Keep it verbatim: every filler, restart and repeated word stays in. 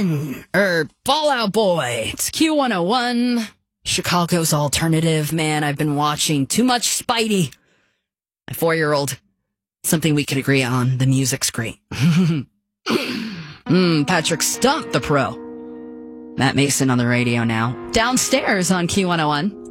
Mason, er, Fall Out Boy. It's Q one oh one, Chicago's alternative. Man, I've been watching too much Spidey. My four-year-old. Something we could agree on. The music's great. mm, Patrick Stump, the pro. Matt Mason on the radio now. Downstairs on Q one oh one.